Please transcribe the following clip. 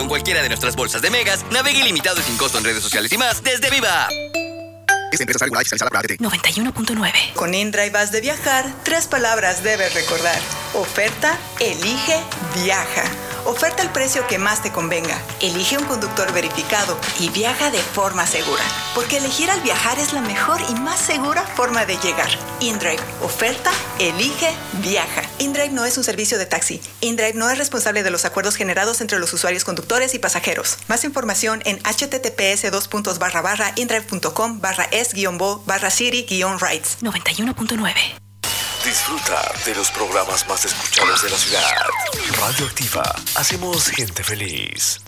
con cualquiera de nuestras bolsas de megas, navegue ilimitado y sin costo en redes sociales y más desde Viva. Es empresa regulada y fiscalizada por ATT. 91.9. Con InDrive vas de viajar, 3 palabras debes recordar. Oferta, elige, viaja. Oferta el precio que más te convenga. Elige un conductor verificado y viaja de forma segura. Porque elegir al viajar es la mejor y más segura forma de llegar. InDrive. Oferta, elige, viaja. InDrive no es un servicio de taxi. InDrive no es responsable de los acuerdos generados entre los usuarios conductores y pasajeros. Más información en https://indrive.com/es-bo/city-rights. 91.9. Disfruta de los programas más escuchados de la ciudad. Radio Activa. Hacemos gente feliz.